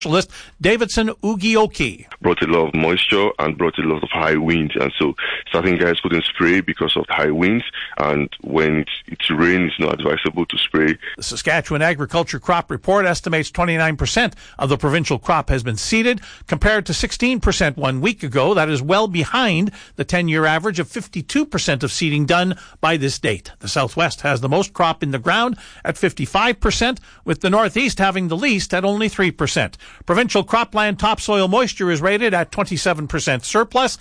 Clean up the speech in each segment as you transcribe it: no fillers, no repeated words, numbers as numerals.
Specialist Davidson Ugioki. Brought a lot of moisture and brought a lot of high winds, and so certain guys couldn't spray because of high winds, and when it's rain, it's not advisable to spray. The Saskatchewan Agriculture Crop Report estimates 29% of the provincial crop has been seeded, compared to 16% 1 week ago. That is well behind the 10-year average of 52% of seeding done by this date. The Southwest has the most crop in the ground at 55%, with the Northeast having the least at only 3%. Provincial cropland topsoil moisture is rated at 27% surplus,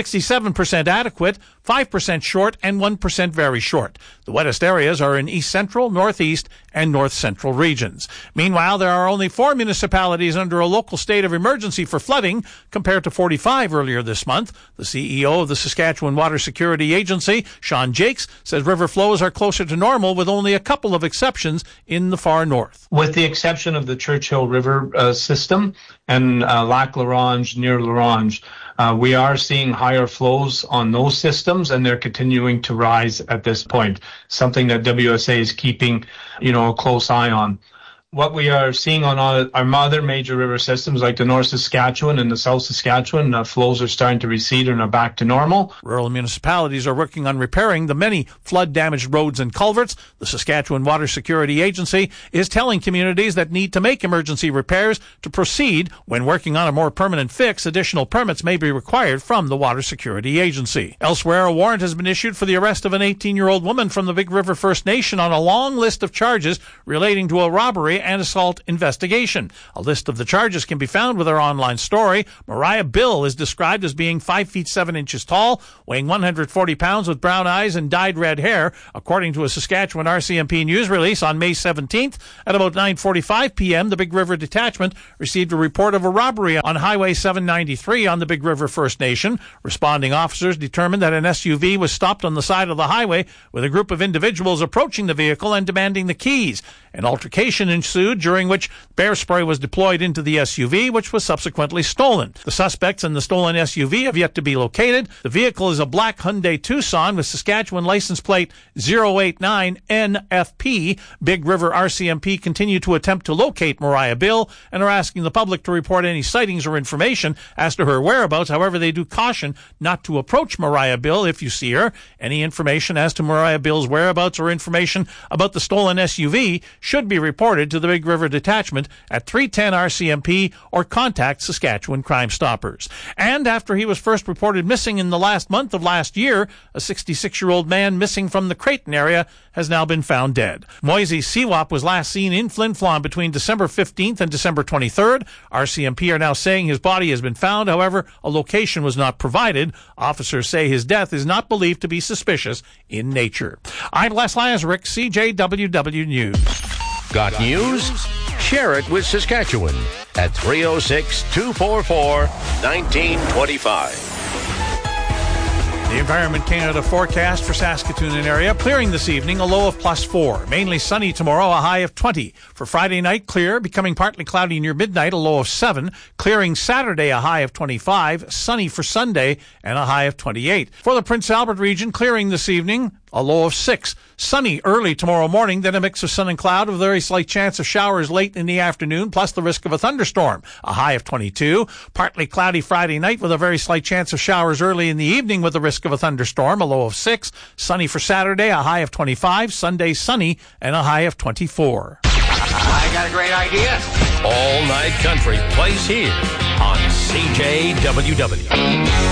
67% adequate, 5% short, and 1% very short. The wettest areas are in East Central, Northeast, and North Central regions. Meanwhile, there are only 4 municipalities under a local state of emergency for flooding, compared to 45 earlier this month. The CEO of the Saskatchewan Water Security Agency, Sean Jakes, says river flows are closer to normal, with only a couple of exceptions in the far north. With the exception of the Churchill River system and Lac La Ronge near La Ronge, we are seeing higher flows on those systems, and they're continuing to rise at this point, something that WSA is keeping, a close eye on. What we are seeing on our other major river systems, like the North Saskatchewan and the South Saskatchewan, flows are starting to recede and are back to normal. Rural municipalities are working on repairing the many flood-damaged roads and culverts. The Saskatchewan Water Security Agency is telling communities that need to make emergency repairs to proceed. When working on a more permanent fix, additional permits may be required from the Water Security Agency. Elsewhere, a warrant has been issued for the arrest of an 18-year-old woman from the Big River First Nation on a long list of charges relating to a robbery and assault investigation. A list of the charges can be found with our online story. Mariah Bill is described as being 5 feet 7 inches tall, weighing 140 pounds, with brown eyes and dyed red hair, according to a Saskatchewan RCMP news release on May 17th. At about 9:45 p.m., the Big River Detachment received a report of a robbery on Highway 793 on the Big River First Nation. Responding officers determined that an SUV was stopped on the side of the highway, with a group of individuals approaching the vehicle and demanding the keys. An altercation ensued, during which bear spray was deployed into the SUV, which was subsequently stolen. The suspects in the stolen SUV have yet to be located. The vehicle is a black Hyundai Tucson with Saskatchewan license plate 089NFP. Big River RCMP continue to attempt to locate Mariah Bill and are asking the public to report any sightings or information as to her whereabouts. However, they do caution not to approach Mariah Bill if you see her. Any information as to Mariah Bill's whereabouts or information about the stolen SUV should be reported to the Big River Detachment at 310 RCMP or contact Saskatchewan Crime Stoppers. And after he was first reported missing in the last month of last year, a 66-year-old man missing from the Creighton area has now been found dead. Moisey Siwap was last seen in Flin Flon between December 15th and December 23rd. RCMP are now saying his body has been found. However, a location was not provided. Officers say his death is not believed to be suspicious in nature. I'm Les Lazaruk, CJWW News. Got news? Share it with Saskatchewan at 306-244-1925. The Environment Canada forecast for Saskatoon and area: clearing this evening, a low of +4. Mainly sunny tomorrow, a high of 20. For Friday night, clear, becoming partly cloudy near midnight, a low of 7. Clearing Saturday, a high of 25. Sunny for Sunday, and a high of 28. For the Prince Albert region, clearing this evening, a low of 6. Sunny early tomorrow morning, then a mix of sun and cloud with a very slight chance of showers late in the afternoon, plus the risk of a thunderstorm, a high of 22. Partly cloudy Friday night with a very slight chance of showers early in the evening with the risk of a thunderstorm, a low of 6. Sunny for Saturday, a high of 25. Sunday sunny, and a high of 24. I got a great idea. All Night Country plays here on CJWW.